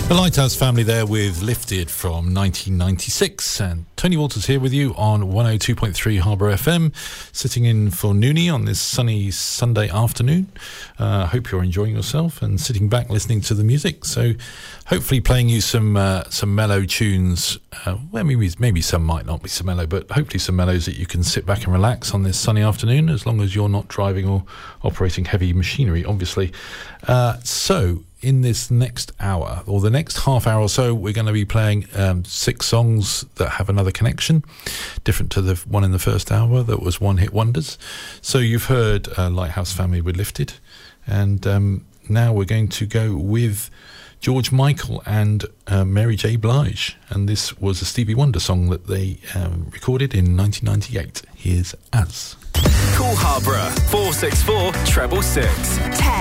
The Lighthouse Family there with Lifted from 1996, and Tony Walters here with you on 102.3 Harbour FM, sitting in for Noonie on this sunny Sunday afternoon. Hope you're enjoying yourself and sitting back listening to the music. So hopefully playing you some mellow tunes. Well, maybe some might not be so mellow, but hopefully some mellows that you can sit back and relax on this sunny afternoon, as long as you're not driving or operating heavy machinery, obviously. So in this next hour, or the next half hour or so, we're going to be playing 6 songs that have another connection, different to the one in the first hour that was one-hit wonders. So you've heard Lighthouse Family with Lifted, and now we're going to go with George Michael and Mary J. Blige, and this was a Stevie Wonder song that they recorded in 1998. Here's As. Call Harborough 464 666.